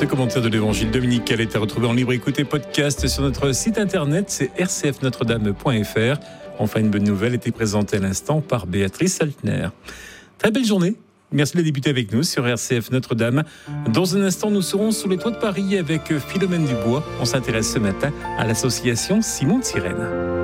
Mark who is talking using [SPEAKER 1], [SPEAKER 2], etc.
[SPEAKER 1] Ce commentaire de l'évangile dominical est à retrouver en libre écoute et podcast sur notre site internet, c'est rcfnotredame.fr. Enfin, une bonne nouvelle était présentée à l'instant par Béatrice Saltner. Très belle journée. Merci de débuter avec nous sur RCF Notre-Dame. Dans un instant, nous serons sous les toits de Paris avec Philomène Dubois. On s'intéresse ce matin à l'association Simon de Sirène.